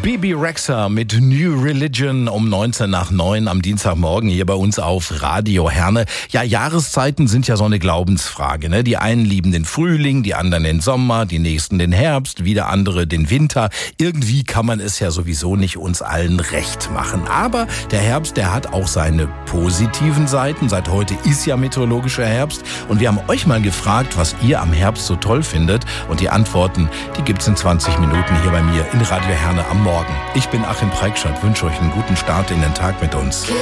Bebe Rexha mit New Religion um 19 nach 9 am Dienstagmorgen hier bei uns auf Radio Herne. Ja, Jahreszeiten sind ja so eine Glaubensfrage, ne? Die einen lieben den Frühling, die anderen den Sommer, die nächsten den Herbst, wieder andere den Winter. Irgendwie kann man es ja sowieso nicht uns allen recht machen. Aber der Herbst, der hat auch seine positiven Seiten. Seit heute ist ja meteorologischer Herbst und wir haben euch mal gefragt, was ihr am Herbst so toll findet. Und die Antworten, die gibt's in 20 Minuten hier bei mir in Radio Herne am Morgen. Ich bin Achim Preikschat, wünsche euch einen guten Start in den Tag mit uns.